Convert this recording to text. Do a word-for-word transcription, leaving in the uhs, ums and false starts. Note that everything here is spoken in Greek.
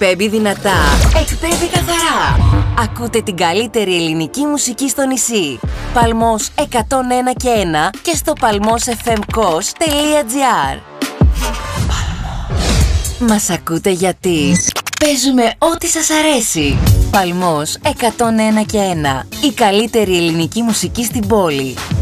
Εκπέμπει δυνατά, εκπέμπει καθαρά. Ακούτε την καλύτερη ελληνική μουσική στο νησί. Παλμός εκατόν ένα και ένα και στο palmosfmkos τελεία gr. Μας ακούτε γιατί παίζουμε ό,τι σας αρέσει. Παλμός εκατόν ένα και ένα. Η καλύτερη ελληνική μουσική στην πόλη.